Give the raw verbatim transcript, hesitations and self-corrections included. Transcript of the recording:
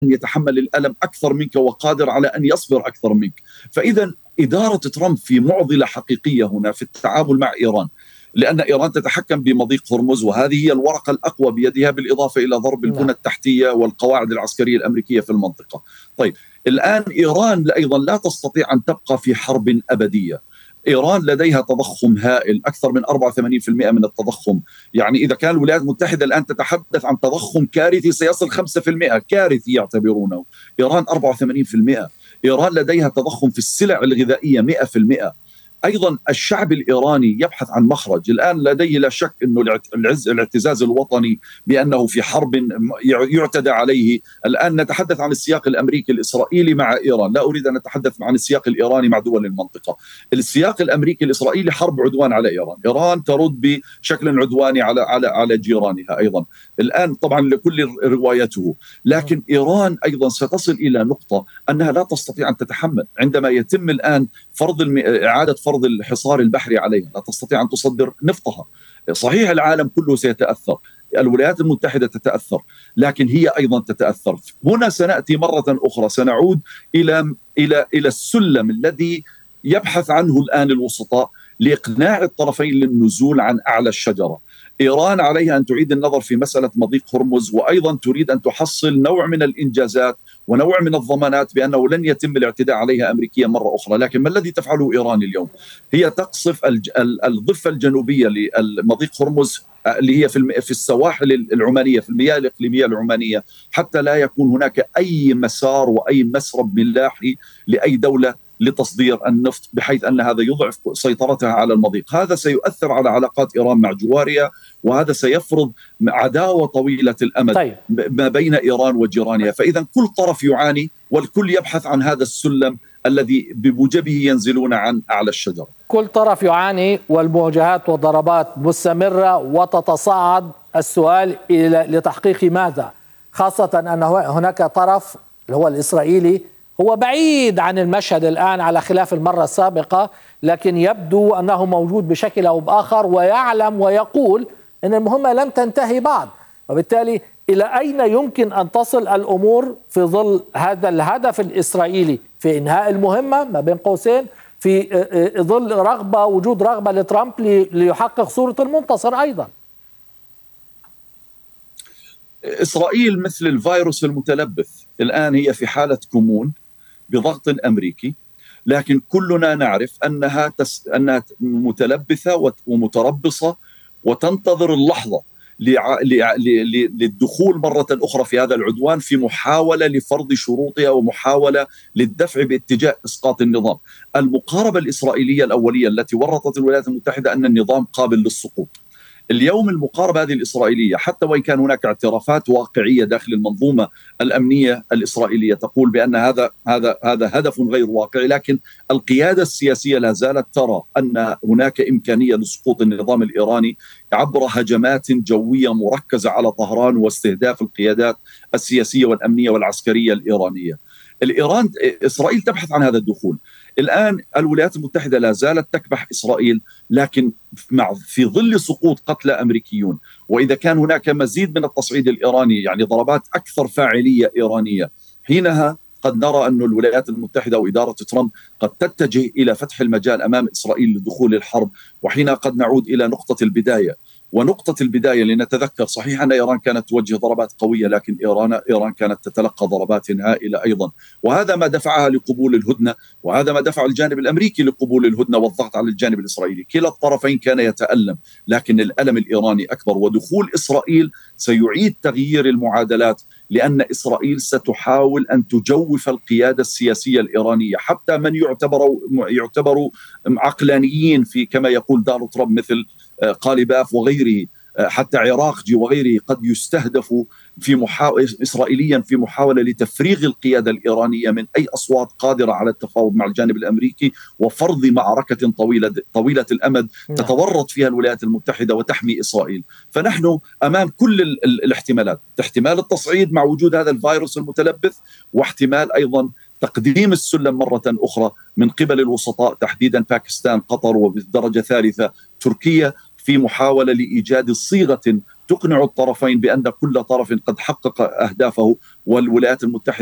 يتحمل الألم أكثر منك وقادر على أن يصبر أكثر منك. فإذا إدارة ترامب في معضلة حقيقية هنا في التعامل مع إيران، لأن إيران تتحكم بمضيق هرمز، وهذه هي الورقة الأقوى بيدها، بالإضافة إلى ضرب البنى التحتية والقواعد العسكرية الأمريكية في المنطقة. طيب الآن إيران أيضا لا تستطيع أن تبقى في حرب أبدية. إيران لديها تضخم هائل، أكثر من أربعة وثمانين بالمئة من التضخم. يعني إذا كان الولايات المتحدة الآن تتحدث عن تضخم كارثي سيصل خمسة بالمئة، كارثي يعتبرونه، إيران أربعة وثمانين بالمئة. إيران لديها تضخم في السلع الغذائية مئة بالمئة. أيضا الشعب الإيراني يبحث عن مخرج. الآن لديه لا شك أنه العز الاعتزاز الوطني بأنه في حرب يعتدى عليه. الآن نتحدث عن السياق الأمريكي الإسرائيلي مع إيران، لا أريد أن أتحدث عن السياق الإيراني مع دول المنطقة. السياق الأمريكي الإسرائيلي حرب عدوان على إيران، إيران ترد بشكل عدواني على على على جيرانها أيضا. الآن طبعا لكل روايته، لكن إيران أيضا ستصل إلى نقطة أنها لا تستطيع أن تتحمل عندما يتم الآن فرض الم... إعادة فرض الحصار البحري عليها، لا تستطيع أن تصدر نفطها. صحيح العالم كله سيتأثر، الولايات المتحدة تتأثر، لكن هي أيضا تتأثر. هنا سنأتي مرة أخرى، سنعود إلى إلى إلى السلم الذي يبحث عنه الآن الوسطاء لإقناع الطرفين للنزول عن أعلى الشجرة. إيران عليها أن تعيد النظر في مسألة مضيق هرمز، وأيضا تريد أن تحصل نوع من الإنجازات ونوع من الضمانات بأنه لن يتم الاعتداء عليها أمريكيا مرة أخرى. لكن ما الذي تفعله إيران اليوم؟ هي تقصف الضفة الجنوبية لمضيق هرمز اللي هي في في السواحل العمانية، في المياه الإقليمية العمانية، حتى لا يكون هناك أي مسار وأي مسرب ملاحي لأي دولة لتصدير النفط، بحيث أن هذا يضعف سيطرتها على المضيق. هذا سيؤثر على علاقات إيران مع جوارها، وهذا سيفرض عداوة طويلة الأمد طيب. ما بين إيران وجيرانها. فإذا كل طرف يعاني والكل يبحث عن هذا السلم الذي بموجبه ينزلون عن أعلى الشجرة. كل طرف يعاني والمواجهات والضربات مستمرة وتتصاعد. السؤال إلى لتحقيق ماذا؟ خاصة أن هناك طرف اللي هو الإسرائيلي هو بعيد عن المشهد الآن على خلاف المرة السابقة، لكن يبدو أنه موجود بشكل أو بآخر ويعلم ويقول أن المهمة لم تنتهي بعد. وبالتالي إلى أين يمكن أن تصل الأمور في ظل هذا الهدف الإسرائيلي في إنهاء المهمة ما بين قوسين، في ظل رغبة وجود رغبة لترامب ليحقق صورة المنتصر أيضا؟ إسرائيل مثل الفيروس المتلبث، الآن هي في حالة كمون بضغط أمريكي، لكن كلنا نعرف أنها تس... أنها متلبثة ومتربصة وتنتظر اللحظة لع... لع... للدخول مرة أخرى في هذا العدوان، في محاولة لفرض شروطها ومحاولة للدفع باتجاه إسقاط النظام. المقاربة الإسرائيلية الأولية التي ورطت الولايات المتحدة أن النظام قابل للسقوط. اليوم المقاربة هذه الإسرائيلية، حتى وإن كان هناك اعترافات واقعية داخل المنظومة الأمنية الإسرائيلية تقول بأن هذا هذا هذا هدف غير واقعي، لكن القيادة السياسية لا زالت ترى أن هناك إمكانية لسقوط النظام الإيراني عبر هجمات جوية مركزة على طهران واستهداف القيادات السياسية والأمنية والعسكرية الإيرانية. الإيران إسرائيل تبحث عن هذا الدخول. الآن الولايات المتحدة لا زالت تكبح إسرائيل، لكن مع في ظل سقوط قتلى أمريكيون، وإذا كان هناك مزيد من التصعيد الإيراني، يعني ضربات أكثر فاعلية إيرانية، حينها قد نرى أن الولايات المتحدة وإدارة ترامب قد تتجه إلى فتح المجال أمام إسرائيل لدخول الحرب، وحينها قد نعود إلى نقطة البداية. ونقطة البداية لنتذكر صحيح أن إيران كانت توجه ضربات قوية، لكن إيران إيران كانت تتلقى ضربات هائلة أيضا، وهذا ما دفعها لقبول الهدنة، وهذا ما دفع الجانب الأمريكي لقبول الهدنة والضغط على الجانب الإسرائيلي. كلا الطرفين كان يتألم، لكن الألم الإيراني أكبر، ودخول إسرائيل سيعيد تغيير المعادلات، لأن إسرائيل ستحاول أن تجوف القيادة السياسية الإيرانية. حتى من يعتبروا يعتبروا عقلانيين في كما يقول دونالد ترامب مثل قالباف وغيره، حتى عراقجي وغيره، قد يستهدفوا في محاولة إسرائيليا في محاولة لتفريغ القيادة الإيرانية من أي أصوات قادرة على التفاوض مع الجانب الأمريكي وفرض معركة طويلة طويلة الأمد تتورط فيها الولايات المتحدة وتحمي إسرائيل. فنحن أمام كل ال ال الاحتمالات، احتمال التصعيد مع وجود هذا الفيروس المتلبث، واحتمال أيضا تقديم السلم مرة أخرى من قبل الوسطاء، تحديدا باكستان، قطر، وبالدرجة ثالثة تركيا، في محاولة لإيجاد صيغة تقنع الطرفين بأن كل طرف قد حقق أهدافه، والولايات المتحدة